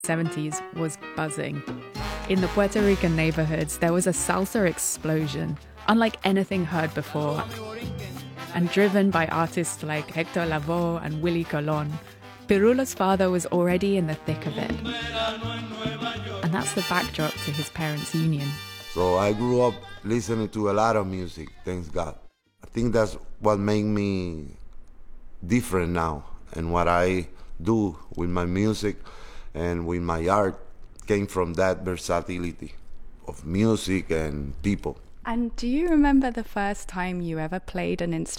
70s was buzzing. In the Puerto Rican neighborhoods, there was a salsa explosion, unlike anything heard before. And driven by artists like Hector Lavoe and Willie Colon, Pirula's father was already in the thick of it. And that's the backdrop to his parents' union. So I grew up listening to a lot of music, thanks God. I think that's what made me different now. And what I do with my music and with my art came from that versatility of music and people. And do you remember the first time you ever played an instrument?